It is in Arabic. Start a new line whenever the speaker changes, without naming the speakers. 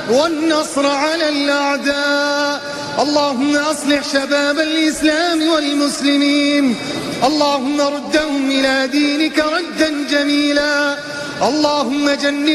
والنصر على الأعداء. اللهم أصلح شباب الإسلام والمسلمين، اللهم ردهم إلى دينك ردا جميلا، اللهم جنب